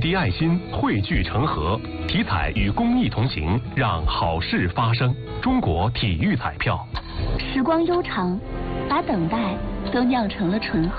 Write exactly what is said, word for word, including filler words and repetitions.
滴爱心，汇聚成河，体彩与公益同行，让好事发生。中国体育彩票。 时光悠长，把等待都酿成了醇厚。